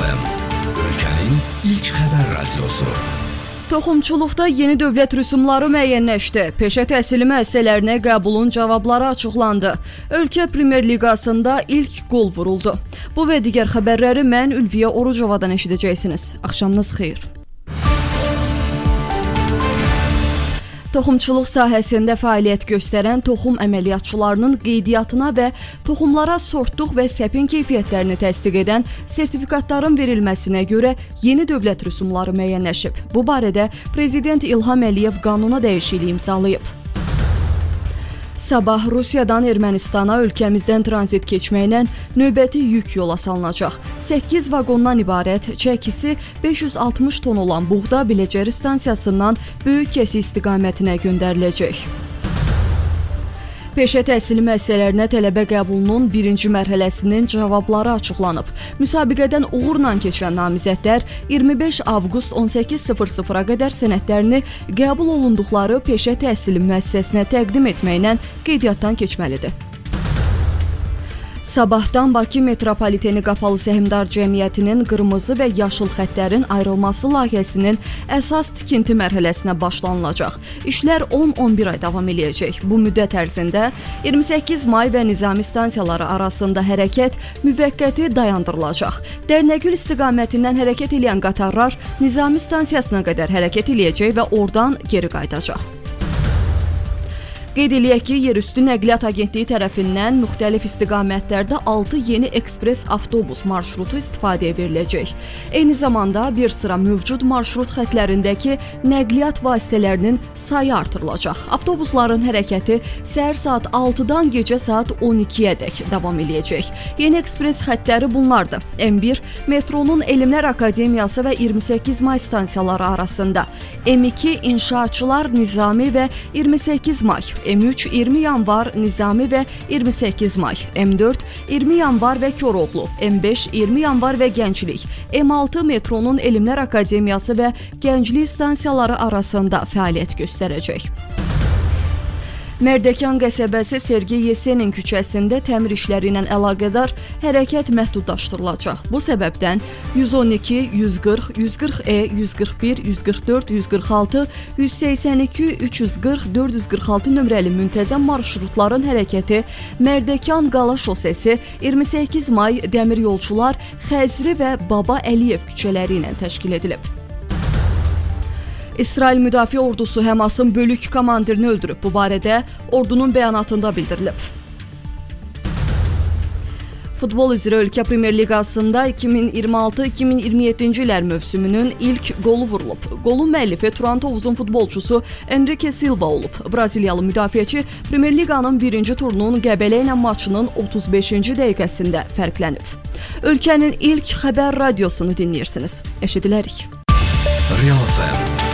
FM, ölkənin ilk xəbər radiosu. Toxumçuluqda yeni dövlət rüsumları müəyyənləşdi. Peşə təhsili müəssisələrinə qəbulun cavabları açıqlandı. Ölkə Premyer Liqasında ilk qol vuruldu. Bu və digər xəbərləri mən Ülviyə Orucovadan eşidəcəksiniz. Axşamınız xeyir. Toxumçuluq sahəsində fəaliyyət göstərən toxum əməliyyatçılarının qeydiyyatına və toxumlara sortluq və səpin keyfiyyətlərini təsdiq edən sertifikatların verilməsinə görə yeni dövlət rüsumları müəyyənləşib. Bu barədə Prezident İlham Əliyev qanuna dəyişiklik imzalayıb. Sabah Rusiyadan Ermənistana ölkəmizdən tranzit keçməklə növbəti yük yola salınacaq. 8 vaqondan ibarət çəkisi 560 ton olan buğda Biləcəri stansiyasından böyük kəsi istiqamətinə göndəriləcək. Peşə təhsili müəssisələrinə tələbə qəbulunun birinci mərhələsinin cavabları açıqlanıb. Müsabiqədən uğurla keçən namizədlər 25 avqust 18:00-a qədər sənədlərini qəbul olunduqları peşə təhsili müəssisəsinə təqdim etməklə qeydiyyatdan keçməlidir. Sabahdan Bakı Metropoliteni Qapalı Səhmdar Cəmiyyətinin qırmızı və yaşıl xəttlərin ayrılması layihəsinin əsas tikinti mərhələsinə başlanılacaq. İşlər 10-11 ay davam eləyəcək. Bu müddət ərzində 28 may və Nizami stansiyaları arasında hərəkət müvəqqəti dayandırılacaq. Dərnəgül istiqamətindən hərəkət edən qatarlar Nizami stansiyasına qədər hərəkət eləyəcək və oradan geri qayıdacaq. Qeyd eləyək ki, Yerüstü Nəqliyyat Agentliyi tərəfindən müxtəlif istiqamətlərdə 6 yeni ekspres avtobus marşrutu istifadəyə veriləcək. Eyni zamanda bir sıra mövcud marşrut xətlərindəki nəqliyyat vasitələrinin sayı artırılacaq. Avtobusların hərəkəti səhər saat 6-dan gecə saat 12-yədək davam eləyəcək. Yeni ekspres xətləri bunlardır. M1 metronun Elmlər Akademiyası və 28 may stansiyaları arasında, M2 İnşaatçılar Nizami və 28 may, M3 20 yanvar Nizami və 28 may, M4 20 yanvar və Koroğlu, M5 20 yanvar və Gənclik, M6 metronun Elmlər Akademiyası və Gənclik stansiyaları arasında fəaliyyət göstərəcək. Mərdəkan qəsəbəsi Sergey Yesenin küçəsində təmir işləri ilə əlaqədar hərəkət məhdudlaşdırılacaq. Bu səbəbdən 112, 140, 140E, 141, 144, 146, 182, 340, 446 nömrəli müntəzəm marşrutların hərəkəti Mərdəkan Qala şosesi, 28 may Dəmir Yolçular, Xəzri və Baba Əliyev küçələri ilə təşkil edilib. İsrail Müdafiə Ordusu Həmasın bölük komandirini öldürüb. Bu barədə ordunun bəyanatında bildirilib. Futbol üzrə ölkə Premyer Liqasında 2026-2027-ci illər mövsümünün ilk qolu vurulub. Qolun müəllifi Turantovuzun futbolçusu Enrique Silva olub. Braziliyalı müdafiəçi Premyer Liqanın birinci turunun Qəbələ ilə maçının 35-ci dəqiqəsində fərqlənib. Ölkənin ilk xəbər radiosunu dinləyirsiniz. Eşidilərik. Real FM